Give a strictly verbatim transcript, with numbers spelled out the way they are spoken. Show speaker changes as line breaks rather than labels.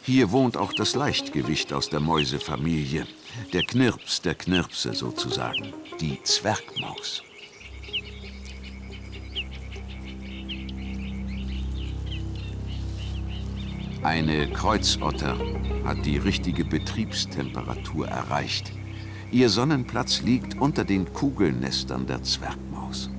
Hier wohnt auch das Leichtgewicht aus der Mäusefamilie. Der Knirps der Knirpse sozusagen, die Zwergmaus. Eine Kreuzotter hat die richtige Betriebstemperatur erreicht. Ihr Sonnenplatz liegt unter den Kugelnestern der Zwergmaus.